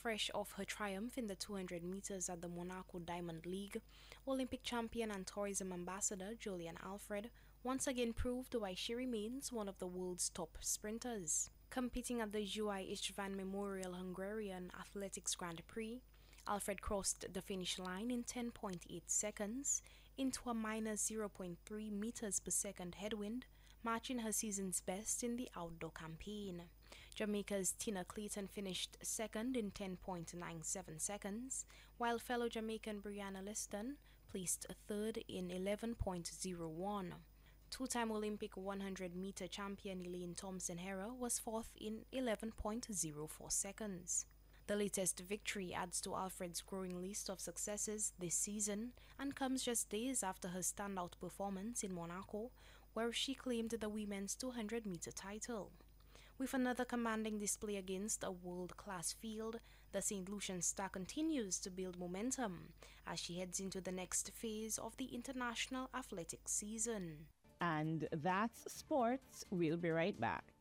fresh off her triumph in the 200 meters at the Monaco Diamond League, Olympic champion and tourism ambassador Julian Alfred once again proved why she remains one of the world's top sprinters. Competing at the Juai Istvan Memorial Hungarian Athletics Grand Prix, Alfred crossed the finish line in 10.8 seconds into a minus 0.3 meters per second headwind, matching her season's best in the outdoor campaign. Jamaica's Tina Clayton finished second in 10.97 seconds, while fellow Jamaican Brianna Liston placed third in 11.01. Two-time Olympic 100-meter champion Elaine Thompson-Herah was fourth in 11.04 seconds. The latest victory adds to Alfred's growing list of successes this season and comes just days after her standout performance in Monaco, where she claimed the women's 200-meter title. With another commanding display against a world-class field, the St. Lucian star continues to build momentum as she heads into the next phase of the international athletics season. And that's sports. We'll be right back.